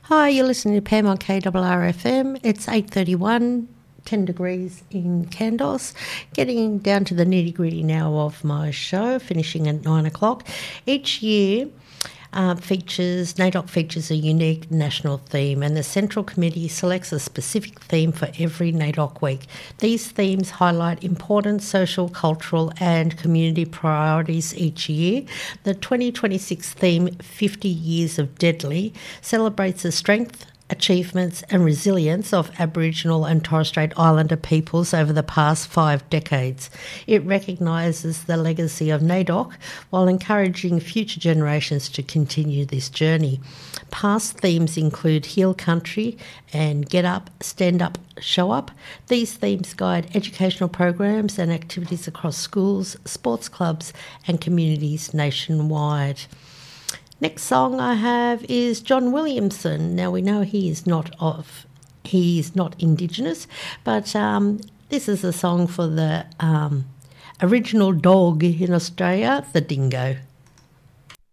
Hi, you're listening to Pam on KRRFM. It's 8:31, 10 degrees in Kandos. Getting down to the nitty-gritty now of my show, finishing at 9 o'clock. Each year NAIDOC features a unique national theme, and the Central Committee selects a specific theme for every NAIDOC week. These themes highlight important social, cultural and community priorities each year. The 2026 theme, 50 Years of Deadly, celebrates the strength, achievements and resilience of Aboriginal and Torres Strait Islander peoples over the past 5 decades. It recognises the legacy of NAIDOC while encouraging future generations to continue this journey. Past themes include Heal Country and Get Up, Stand Up, Show Up. These themes guide educational programs and activities across schools, sports clubs and communities nationwide. Next song I have is John Williamson. Now we know he is not Indigenous, but this is a song for the original dog in Australia, the dingo.